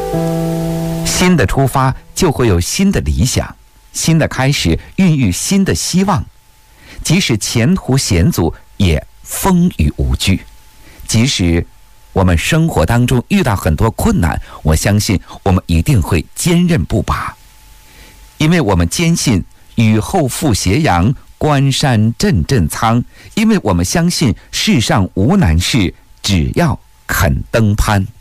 新的出发就会有新的理想，新的开始孕育新的希望。即使前途险阻，也风雨无惧。即使我们生活当中遇到很多困难，我相信我们一定会坚韧不拔，因为我们坚信雨后复斜阳，关山阵阵苍。因为我们相信世上无难事，只要肯登攀。